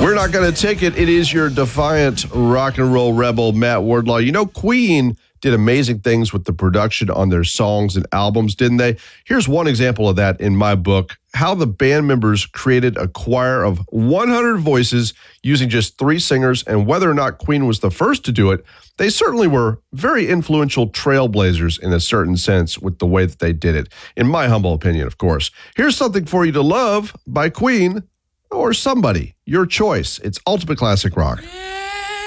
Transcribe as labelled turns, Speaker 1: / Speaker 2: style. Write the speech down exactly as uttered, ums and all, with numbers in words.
Speaker 1: We're not going to take it. It is your defiant rock and roll rebel, Matt Wardlaw. You know, Queen did amazing things with the production on their songs and albums, didn't they? Here's one example of that in my book, how the band members created a choir of one hundred voices using just three singers, and whether or not Queen was the first to do it, they certainly were very influential trailblazers in a certain sense with the way that they did it, in my humble opinion, of course. Here's Something For You to Love by Queen, or somebody, your choice. It's Ultimate Classic Rock.